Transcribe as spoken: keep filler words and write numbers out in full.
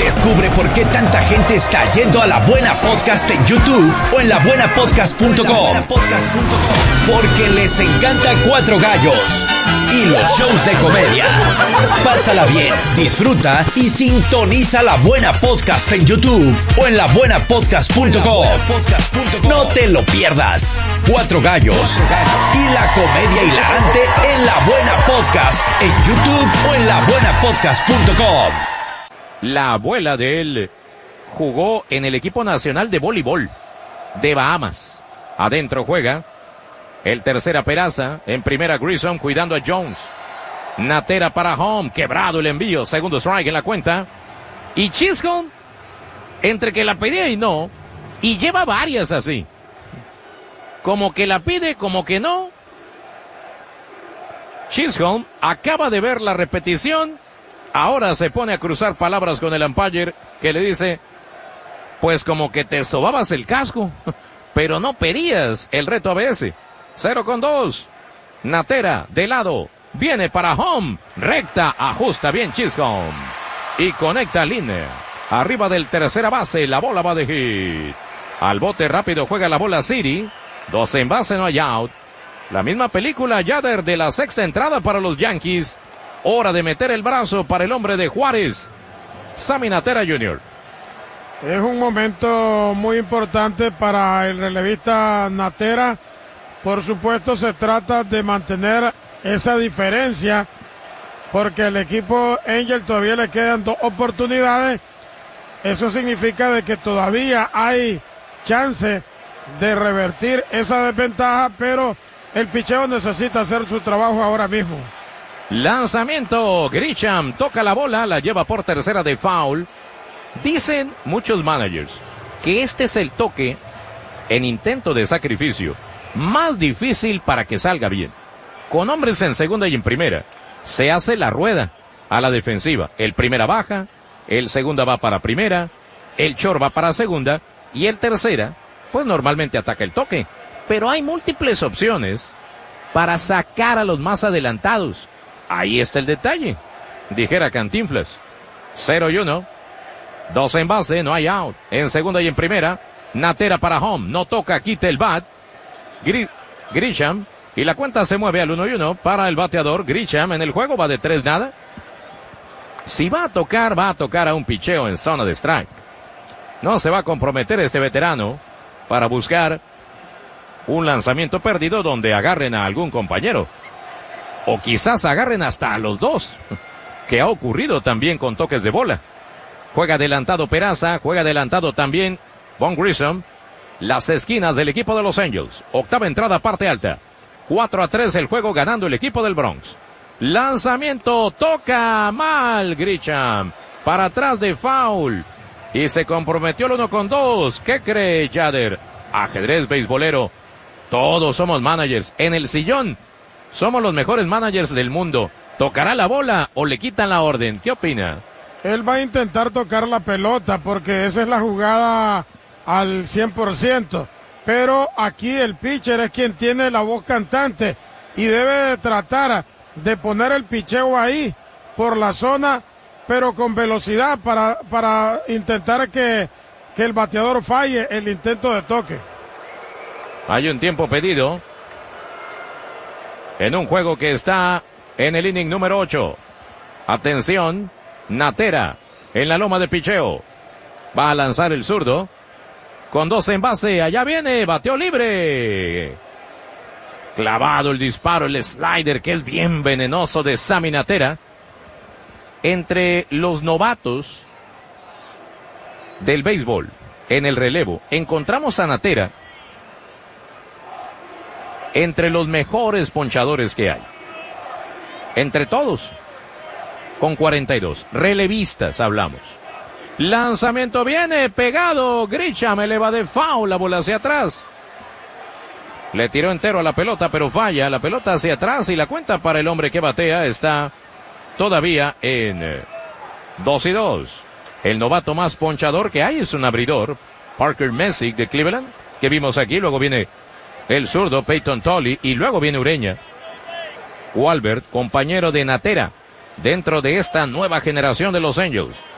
Descubre por qué tanta gente está yendo a La Buena Podcast en YouTube o en la buena podcast punto com. Porque les encanta Cuatro Gallos y los shows de comedia. Pásala bien, disfruta y sintoniza La Buena Podcast en YouTube o en la buena podcast punto com. No te lo pierdas. Cuatro Gallos y la comedia hilarante en La Buena Podcast en YouTube o en la buena podcast punto com. La abuela de él jugó en el equipo nacional de voleibol de Bahamas. Adentro juega el tercera Peraza, en primera Grissom cuidando a Jones. Natera para home, quebrado el envío, segundo strike en la cuenta. Y Chisholm, entre que la pedía y no, y lleva varias así. Como que la pide, como que no. Chisholm acaba de ver la repetición. Ahora se pone a cruzar palabras con el umpire que le dice, pues como que te sobabas el casco, pero no pedías el reto A B S. Cero con dos. Natera de lado. Viene para home. Recta. Ajusta bien Chisholm. Y conecta línea. Arriba del tercera base. La bola va de hit. Al bote rápido juega la bola City. Dos en base, no hay out. La misma película Yader de la sexta entrada para los Yankees. Hora de meter el brazo para el hombre de Juárez. Sammy Natera junior Es un momento muy importante para el relevista Natera. Por supuesto, se trata de mantener esa diferencia, porque el equipo Angel todavía le quedan dos oportunidades. Eso significa de que todavía hay chance de revertir esa desventaja, pero el picheo necesita hacer su trabajo ahora mismo. Lanzamiento, Grisham toca la bola, la lleva por tercera de foul. Dicen muchos managers que este es el toque en intento de sacrificio más difícil para que salga bien. Con hombres en segunda y en primera, se hace la rueda a la defensiva. El primera baja, el segunda va para primera, el short va para segunda y el tercera, pues normalmente ataca el toque. Pero hay múltiples opciones para sacar a los más adelantados. Ahí está el detalle, dijera Cantinflas. Cero y uno. Dos en base, no hay out. En segunda y en primera, Natera para home. No toca, quita el bat. Gri- Grisham. Y la cuenta se mueve al uno y uno para el bateador. Grisham en el juego va de tres nada. Si va a tocar, va a tocar a un picheo en zona de strike. No se va a comprometer este veterano para buscar un lanzamiento perdido donde agarren a algún compañero. O quizás agarren hasta a los dos, que ha ocurrido también con toques de bola. Juega adelantado Peraza, juega adelantado también Von Grissom. Las esquinas del equipo de Los Angels. Octava entrada, parte alta. cuatro a tres el juego, ganando el equipo del Bronx. Lanzamiento, toca mal Grisham. Para atrás de foul. Y se comprometió el uno con dos. ¿Qué cree Yader? Ajedrez beisbolero. Todos somos managers. En el sillón somos los mejores managers del mundo. ¿Tocará la bola o le quitan la orden? ¿Qué opina? Él va a intentar tocar la pelota porque esa es la jugada al cien por ciento. Pero aquí el pitcher es quien tiene la voz cantante y debe de tratar de poner el picheo ahí por la zona, pero con velocidad para, para intentar que, que el bateador falle el intento de toque. Hay un tiempo pedido en un juego que está en el inning número ocho. Atención, Natera en la loma de picheo. Va a lanzar el zurdo. Con dos en base, allá viene, bateó libre. Clavado el disparo, el slider que es bien venenoso de Sammy Natera. Entre los novatos del béisbol, en el relevo, encontramos a Natera entre los mejores ponchadores que hay. Entre todos, con cuarenta y dos. Relevistas hablamos. Lanzamiento viene, pegado. Grisham eleva de foul, la bola hacia atrás. Le tiró entero a la pelota, pero falla. La pelota hacia atrás y la cuenta para el hombre que batea está todavía en dos y dos. El novato más ponchador que hay es un abridor, Parker Messick de Cleveland, que vimos aquí. Luego viene el zurdo Peyton Tolley y luego viene Ureña. Walbert, compañero de Natera, dentro de esta nueva generación de Los Angels.